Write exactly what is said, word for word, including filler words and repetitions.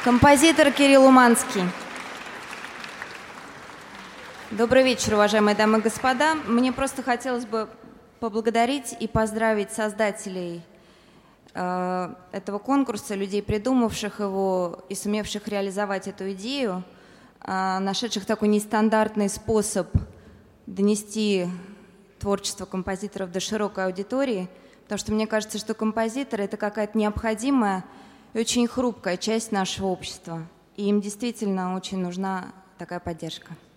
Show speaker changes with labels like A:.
A: Композитор Кирилл Уманский. Добрый вечер, уважаемые дамы и господа. Мне просто хотелось бы поблагодарить и поздравить создателей э, этого конкурса, людей, придумавших его и сумевших реализовать эту идею, э, нашедших такой нестандартный способ донести творчество композиторов до широкой аудитории, потому что мне кажется, что композиторы — это какая-то необходимая и очень хрупкая часть нашего общества, и им действительно очень нужна такая поддержка.